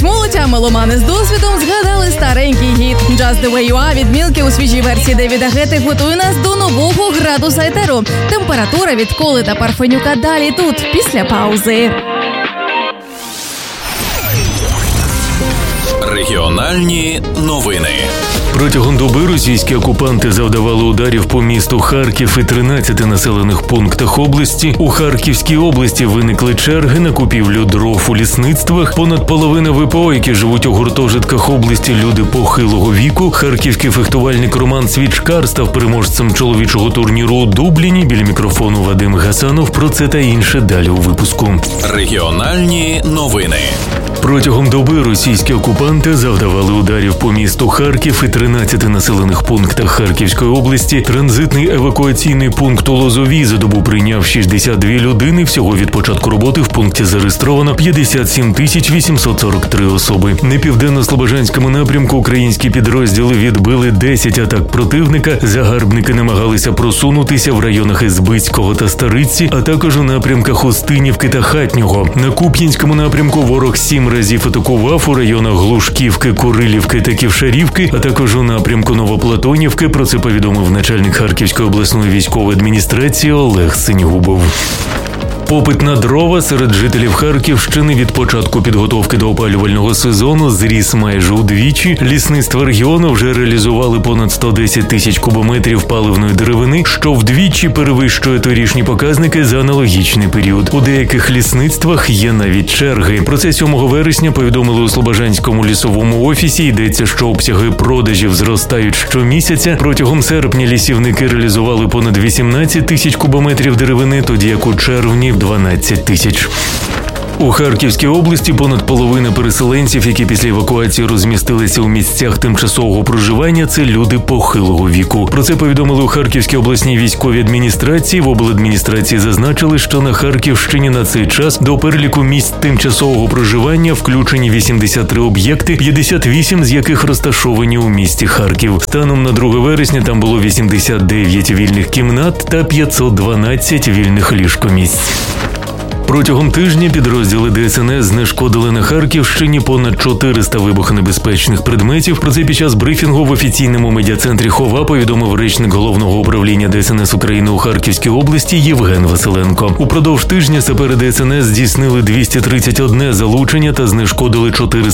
молодь, а меломани з досвідом згадали старенький гіт «Just the way you are» від Мілкі у свіжій версії Девіда Гетти готує нас до нового градуса етеру. Температура від Коли та Парфенюка далі тут, після паузи. Регіональні новини. Протягом доби російські окупанти завдавали ударів по місту Харків і 13 населених пунктах області. У Харківській області виникли черги на купівлю дров у лісництвах. Понад половина ВПО, які живуть у гуртожитках області, люди похилого віку. Харківський фехтувальник Роман Свічкар став переможцем чоловічого турніру у Дубліні. Біля мікрофону Вадим Гасанов. Про це та інше далі у випуску. Регіональні новини. Протягом доби російські окупанти завдавали ударів по місту Харків і 13 населених пунктах Харківської області. Транзитний евакуаційний пункт у Лозовій за добу прийняв 62 людини. Всього від початку роботи в пункті зареєстровано 57 843 особи. На південно-слобожанському напрямку українські підрозділи відбили 10 атак противника. Загарбники намагалися просунутися в районах Ізбицького та Стариці, а також у напрямках Устинівки та Хатнього. На Куп'янському напрямку ворог 7 разів атакував у районах Глушківки, Курилівки та Ківшарівки, а також у напрямку Новоплатонівки. Про це повідомив начальник Харківської обласної військової адміністрації Олег Синігубов. Попит на дрова серед жителів Харківщини від початку підготовки до опалювального сезону зріс майже удвічі. Лісництва регіону вже реалізували понад 110 тисяч кубометрів паливної деревини, що вдвічі перевищує торішні показники за аналогічний період. У деяких лісництвах є навіть черги. Про це 7 вересня повідомили у Слобожанському лісовому офісі. Йдеться, що обсяги продажів зростають щомісяця. Протягом серпня лісівники реалізували понад 18 тисяч кубометрів деревини, тоді як у червні 12 тисяч. У Харківській області понад половина переселенців, які після евакуації розмістилися у місцях тимчасового проживання, це люди похилого віку. Про це повідомили у Харківській обласній військовій адміністрації. В обладміністрації зазначили, що на Харківщині на цей час до переліку місць тимчасового проживання включені 83 об'єкти, 58 з яких розташовані у місті Харків. Станом на 2 вересня там було 89 вільних кімнат та 512 вільних ліжкомісць. Протягом тижня підрозділи ДСНС знешкодили на Харківщині понад 400 вибухонебезпечних предметів. Про це під час брифінгу в офіційному медіа-центрі ХОВА повідомив речник Головного управління ДСНС України у Харківській області Євген Василенко. Упродовж тижня сапери ДСНС здійснили 231 залучення та знешкодили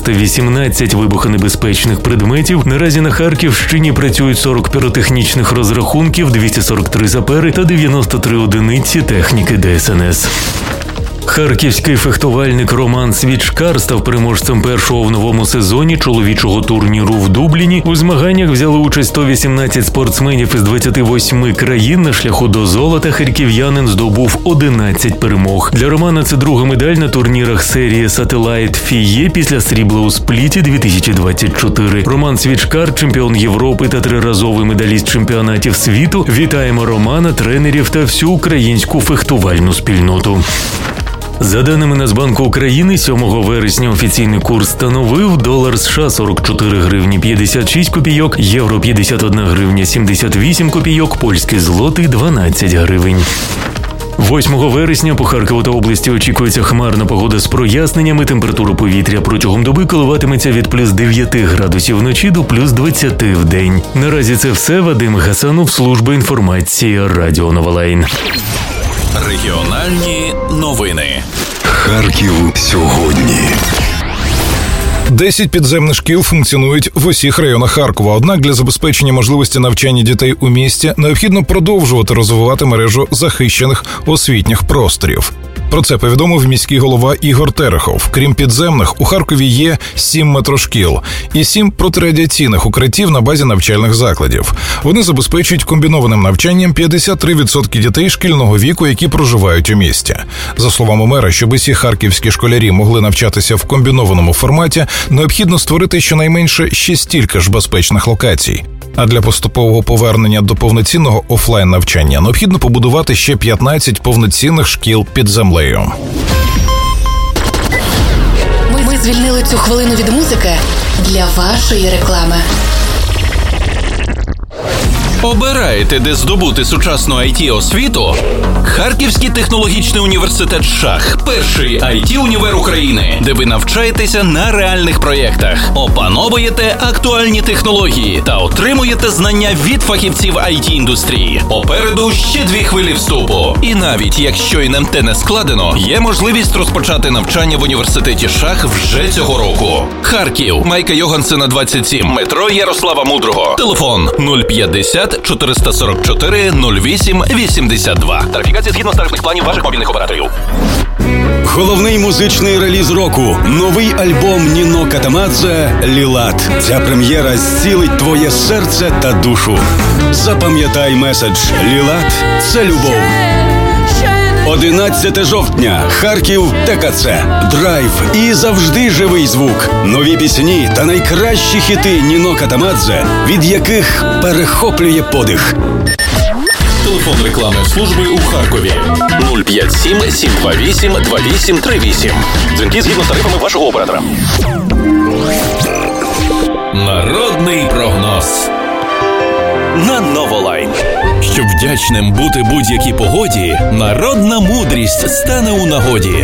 418 вибухонебезпечних предметів. Наразі на Харківщині працюють 40 піротехнічних розрахунків, 243 сапери та 93 одиниці техніки ДСНС. Харківський фехтувальник Роман Свічкар став переможцем першого в новому сезоні чоловічого турніру в Дубліні. У змаганнях взяли участь 118 спортсменів із 28 країн. На шляху до золота харків'янин здобув 11 перемог. Для Романа це друга медаль на турнірах серії Satellite FIE після срібла у Спліті 2024. Роман Свічкар – чемпіон Європи та триразовий медаліст чемпіонатів світу. Вітаємо Романа, тренерів та всю українську фехтувальну спільноту. За даними Нацбанку України, 7 вересня офіційний курс становив долар США 44 гривні 56 копійок, євро 51 гривня 78 копійок, польський злотий 12 гривень. 8 вересня по Харкову та області очікується хмарна погода з проясненнями. Температура повітря протягом доби коливатиметься від плюс 9 градусів вночі до плюс 20 в день. Наразі це все. Вадим Гасанов, служба інформації, Радіо Новолайн. Регіональні новини. Харків сьогодні. 10 підземних шкіл функціонують в усіх районах Харкова. Однак для забезпечення можливості навчання дітей у місті необхідно продовжувати розвивати мережу захищених освітніх просторів. Про це повідомив міський голова Ігор Терехов. Крім підземних, у Харкові є 7 метрошкіл і 7 протирадіаційних укриттів на базі навчальних закладів. Вони забезпечують комбінованим навчанням 53% дітей шкільного віку, які проживають у місті. За словами мера, щоб усі харківські школярі могли навчатися в комбінованому форматі, необхідно створити щонайменше ще стільки ж безпечних локацій. А для поступового повернення до повноцінного офлайн-навчання необхідно побудувати ще 15 повноцінних шкіл під землею. Ми звільнили цю хвилину від музики для вашої реклами. Обираєте, де здобути сучасну IT-освіту? Харківський технологічний університет ШАХ – перший IT-універ України, де ви навчаєтеся на реальних проєктах, опановуєте актуальні технології та отримуєте знання від фахівців IT-індустрії. Попереду ще 2 хвилі вступу. І навіть якщо НМТ не складено, є можливість розпочати навчання в університеті ШАХ вже цього року. Харків, Майка Йогансена, 27, метро Ярослава Мудрого. Телефон 050 444 08 82. Тарифікація згідно з тарифних планів ваших мобільних операторів. Головний музичний реліз року. Новий альбом Ніно Катамадзе «Лілат». Ця прем'єра зцілить твоє серце та душу. Запам'ятай меседж «Лілат – це любов». 11 жовтня. Харків ТКЦ. Драйв і завжди живий звук. Нові пісні та найкращі хіти Ніно Катамадзе, від яких перехоплює подих. Телефон рекламної служби у Харкові 057 728 2838. Дзвінки згідно з тарифами вашого оператора. Народний прогноз на Новолайн. Щоб вдячним бути будь-якій погоді, народна мудрість стане у нагоді.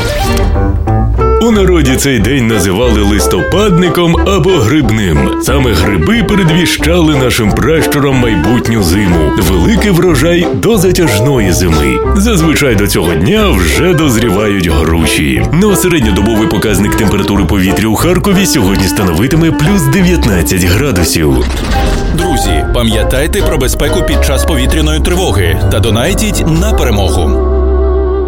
У народі цей день називали листопадником або грибним. Саме гриби передвіщали нашим пращурам майбутню зиму. Великий врожай до затяжної зими. Зазвичай до цього дня вже дозрівають груші. Ну а середньодобовий показник температури повітря у Харкові сьогодні становитиме плюс 19 градусів. Друзі, пам'ятайте про безпеку під час повітряної тривоги та донайтіть на перемогу.